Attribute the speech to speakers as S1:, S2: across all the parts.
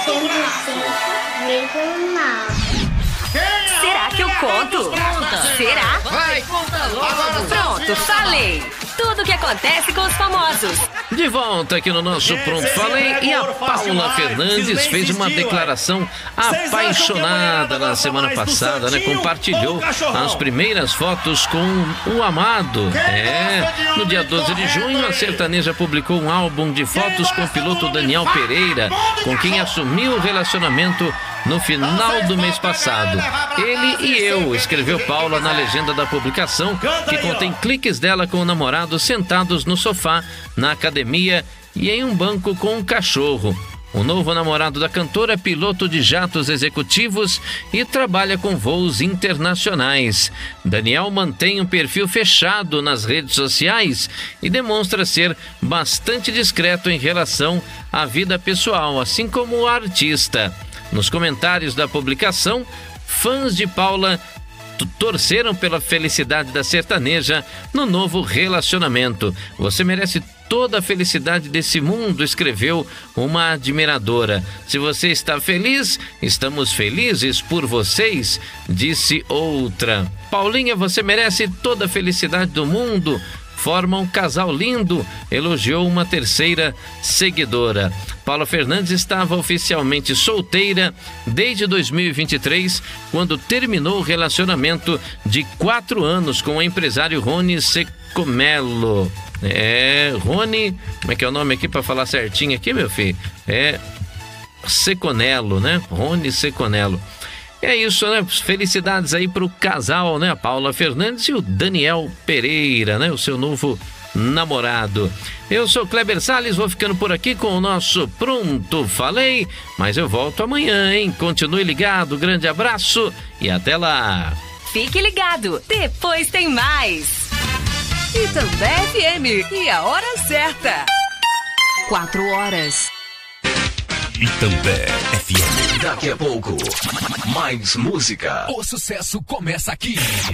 S1: Será que eu conto? Será?
S2: Vai, conta logo.
S1: Pronto, falei. Tudo o que acontece com os famosos.
S3: De volta aqui no nosso Pronto Falei, e a Paula Fernandes fez uma declaração apaixonada na semana passada, né? Compartilhou as primeiras fotos com o amado. No dia 12 de junho, a sertaneja publicou um álbum de fotos com o piloto Daniel Pereira, com quem assumiu o relacionamento no final do mês passado. Ele e eu, escreveu Paula na legenda da publicação, que contém cliques dela com o namorado sentados no sofá, na academia e em um banco com um cachorro. O novo namorado da cantora é piloto de jatos executivos e trabalha com voos internacionais. Daniel mantém um perfil fechado nas redes sociais e demonstra ser bastante discreto em relação à vida pessoal, assim como o artista. Nos comentários da publicação, fãs de Paula torceram pela felicidade da sertaneja no novo relacionamento. Você merece toda a felicidade desse mundo, escreveu uma admiradora. Se você está feliz, estamos felizes por vocês, disse outra. Paulinha, você merece toda a felicidade do mundo. Forma um casal lindo, elogiou uma terceira seguidora. Paula Fernandes estava oficialmente solteira desde 2023, quando terminou o relacionamento de 4 anos com o empresário Rony Secomelo. Rony, como é que é o nome aqui para falar certinho aqui, meu filho? Seconello, né? Rony Seconello. É isso, né? Felicidades aí pro casal, né? A Paula Fernandes e o Daniel Pereira, né? O seu novo namorado. Eu sou Kleber Salles, vou ficando por aqui com o nosso Pronto Falei, mas eu volto amanhã, hein? Continue ligado, grande abraço e até lá.
S1: Fique ligado, depois tem mais. Itambé FM e a hora certa. 4 horas.
S4: Itambé FM. Daqui a pouco, mais música.
S5: O sucesso começa aqui.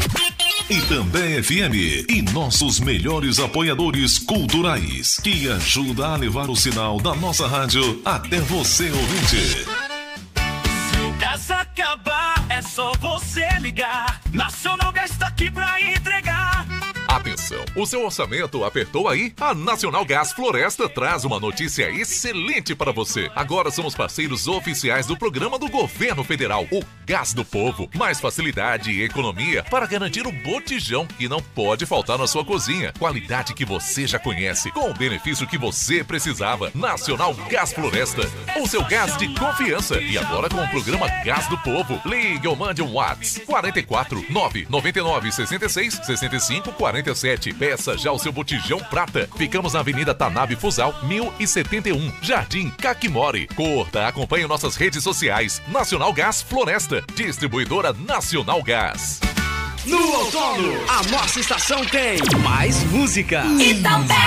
S4: Itambé FM e nossos melhores apoiadores culturais, que ajuda a levar o sinal da nossa rádio até você, ouvinte.
S6: Se o gás acabar, é só você ligar. Nacional Gás está aqui pra entregar.
S5: Atenção, o seu orçamento apertou aí? A Nacional Gás Floresta traz uma notícia excelente para você. Agora somos parceiros oficiais do programa do Governo Federal, o Gás do Povo. Mais facilidade e economia para garantir o botijão que não pode faltar na sua cozinha. Qualidade que você já conhece, com o benefício que você precisava. Nacional Gás Floresta, o seu gás de confiança. E agora com o programa Gás do Povo. Ligue ou mande um WhatsApp 44 999 66 65 47. Peça já o seu botijão prata. Ficamos na Avenida Tanabe Fusal, 1071, Jardim Caquimori. Curta, acompanhe nossas redes sociais. Nacional Gás Floresta, distribuidora Nacional Gás.
S7: No outono, a nossa estação tem mais música.
S1: Itambé.